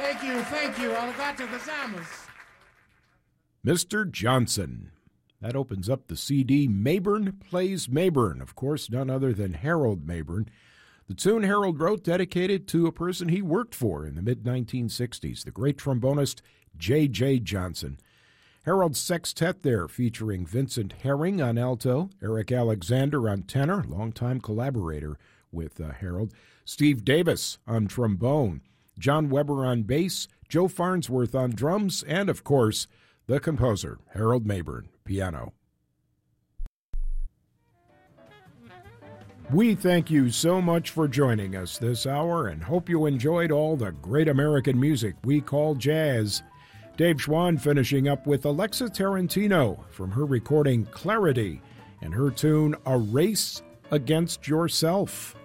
Thank you. Arigato gozaimasu. Mr. Johnson. That opens up the CD Mayborn Plays Mayborn. Of course, none other than Harold Mayborn. The tune Harold wrote dedicated to a person he worked for in the mid-1960s, the great trombonist J.J. Johnson. Harold's sextet there featuring Vincent Herring on alto, Eric Alexander on tenor, longtime collaborator with Harold, Steve Davis on trombone, John Weber on bass, Joe Farnsworth on drums, and, of course, the composer, Harold Mayborn, piano. We thank you so much for joining us this hour and hope you enjoyed all the great American music we call jazz. Dave Schwann finishing up with Alexa Tarantino from her recording Clarity and her tune A Race Against Yourself.